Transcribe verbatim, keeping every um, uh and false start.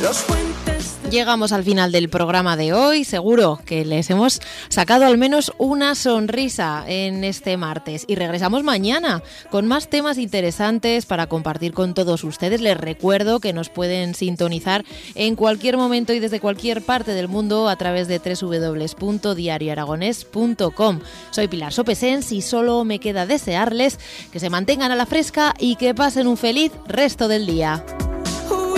los puentes de... Llegamos al final del programa de hoy. Seguro que les hemos sacado al menos una sonrisa en este martes. Y regresamos mañana con más temas interesantes para compartir con todos ustedes. Les recuerdo que nos pueden sintonizar en cualquier momento y desde cualquier parte del mundo a través de doble u doble u doble u punto diario aragonés punto com. Soy Pilar Sopesens y solo me queda desearles que se mantengan a la fresca y que pasen un feliz resto del día.